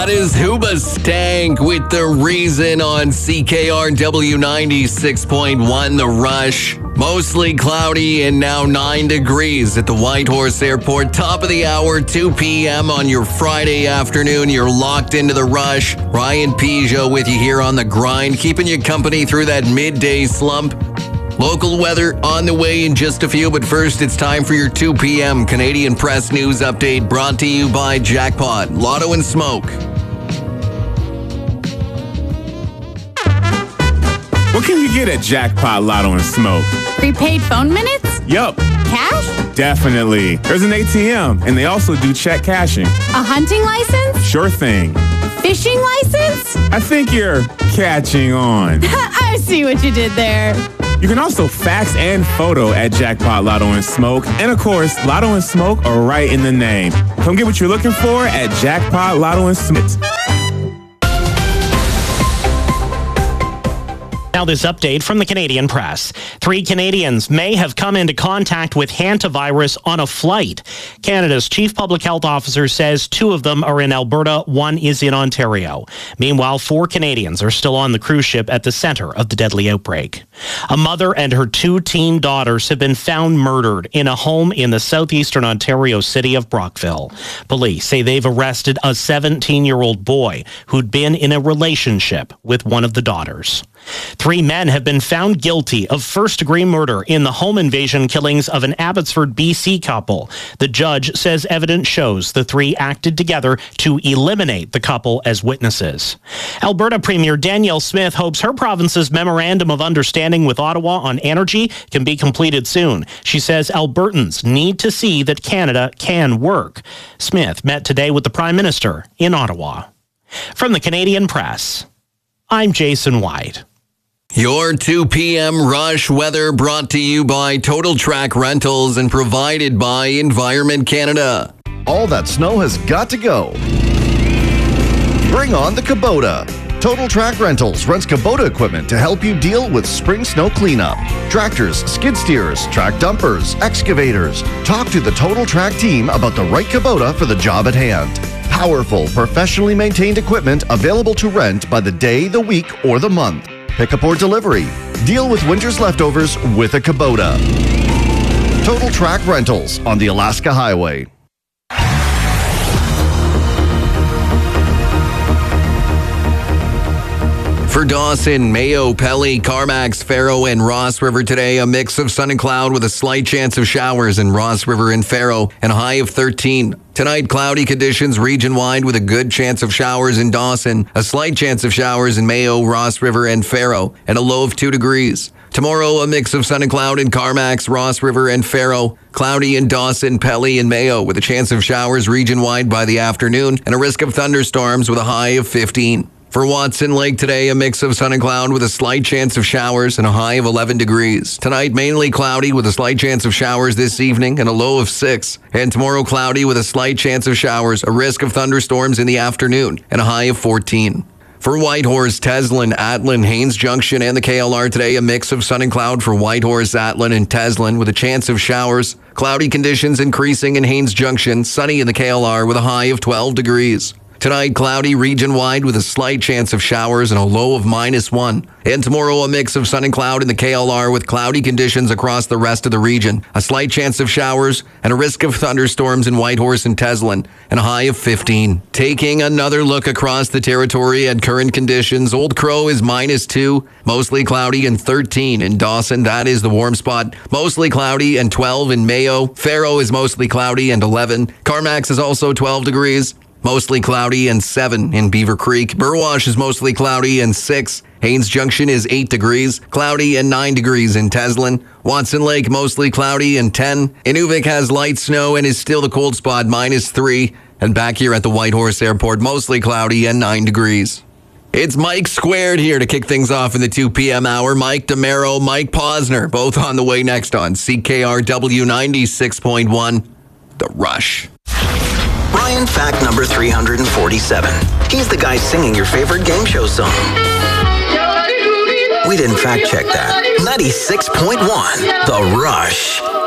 That is Hoobastank with The Reason on CKRW 96.1 The Rush. Mostly cloudy and now 9 degrees at the Whitehorse Airport. Top of the hour, 2 p.m. on your Friday afternoon. You're locked into The Rush. Ryan Peugeot with you here on The Grind, keeping you company through that midday slump. Local weather on the way in just a few, but first it's time for your 2 p.m. Canadian Press News Update brought to you by Jackpot, Lotto and Smoke. What can you get at Jackpot, Lotto and Smoke? Prepaid phone minutes? Yup. Cash? Definitely. There's an ATM, and they also do check cashing. A hunting license? Sure thing. Fishing license? I think you're catching on. I see what you did there. You can also fax and photo at Jackpot, Lotto and Smoke. And of course, Lotto and Smoke are right in the name. Come get what you're looking for at Jackpot, Lotto and Smoke. Now this update from the Canadian Press. 3 Canadians may have come into contact with hantavirus on a flight. Canada's chief public health officer says 2 of them are in Alberta, 1 is in Ontario. Meanwhile, 4 Canadians are still on the cruise ship at the center of the deadly outbreak. A mother and her 2 teen daughters have been found murdered in a home in the southeastern Ontario city of Brockville. Police say they've arrested a 17-year-old boy who'd been in a relationship with one of the daughters. 3 men have been found guilty of first-degree murder in the home invasion killings of an Abbotsford, BC couple. The judge says evidence shows the 3 acted together to eliminate the couple as witnesses. Alberta Premier Danielle Smith hopes her province's Memorandum of Understanding with Ottawa on energy can be completed soon. She says Albertans need to see that Canada can work. Smith met today with the Prime Minister in Ottawa. From the Canadian Press, I'm Jason White. Your 2 p.m. Rush weather brought to you by Total Track Rentals and provided by Environment Canada. All that snow has got to go. Bring on the Kubota. Total Track Rentals rents Kubota equipment to help you deal with spring snow cleanup. Tractors, skid steers, track dumpers, excavators. Talk to the Total Track team about the right Kubota for the job at hand. Powerful, professionally maintained equipment available to rent by the day, the week, or the month. Pickup or delivery. Deal with winter's leftovers with a Kubota. Total Track Rentals on the Alaska Highway. For Dawson, Mayo, Pelly, Carmax, Faro, and Ross River today, a mix of sun and cloud with a slight chance of showers in Ross River and Faro, and a high of 13. Tonight, cloudy conditions region-wide with a good chance of showers in Dawson, a slight chance of showers in Mayo, Ross River, and Faro, and a low of 2 degrees. Tomorrow, a mix of sun and cloud in Carmax, Ross River, and Faro. Cloudy in Dawson, Pelly, and Mayo with a chance of showers region-wide by the afternoon, and a risk of thunderstorms with a high of 15. For Watson Lake today, a mix of sun and cloud with a slight chance of showers and a high of 11 degrees. Tonight, mainly cloudy with a slight chance of showers this evening and a low of 6. And tomorrow, cloudy with a slight chance of showers, a risk of thunderstorms in the afternoon and a high of 14. For Whitehorse, Teslin, Atlin, Haines Junction, and the KLR today, a mix of sun and cloud for Whitehorse, Atlin, and Teslin with a chance of showers. Cloudy conditions increasing in Haines Junction, sunny in the KLR with a high of 12 degrees. Tonight, cloudy region-wide with a slight chance of showers and a low of -1. And tomorrow, a mix of sun and cloud in the KLR with cloudy conditions across the rest of the region. A slight chance of showers and a risk of thunderstorms in Whitehorse and Teslin, and a high of 15. Taking another look across the territory at current conditions, Old Crow is -2, mostly cloudy and 13 in Dawson. That is the warm spot. Mostly cloudy and 12 in Mayo. Faro is mostly cloudy and 11. Carmax is also 12 degrees. Mostly cloudy and 7 in Beaver Creek. Burwash is mostly cloudy and 6. Haines Junction is 8 degrees. Cloudy and 9 degrees in Teslin. Watson Lake mostly cloudy and 10. Inuvik has light snow and is still the cold spot, -3. And back here at the Whitehorse Airport, mostly cloudy and 9 degrees. It's Mike Squared here to kick things off in the 2 p.m. hour. Mike DeMero, Mike Posner, both on the way next on CKRW 96.1, The Rush. Ryan fact number 347. He's the guy singing your favorite game show song. We didn't fact check that. 96.1 The Rush.